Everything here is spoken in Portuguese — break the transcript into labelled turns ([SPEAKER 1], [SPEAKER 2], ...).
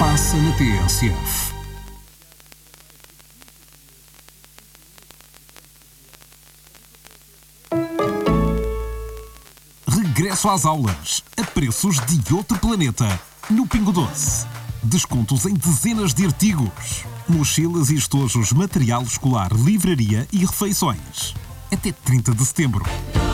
[SPEAKER 1] passa na TSF. Regresso às aulas, a preços de outro planeta, no Pingo Doce. Descontos em dezenas de artigos. Mochilas e estojos, material escolar, livraria e refeições. Até 30 de setembro.